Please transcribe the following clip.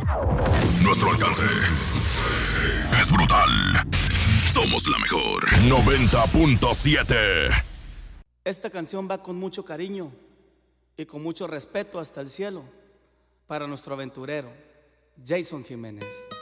Nuestro alcance es brutal. Somos la mejor 90.7. Esta canción va con mucho cariño y con mucho respeto hasta el cielo para nuestro aventurero, Jason Jiménez.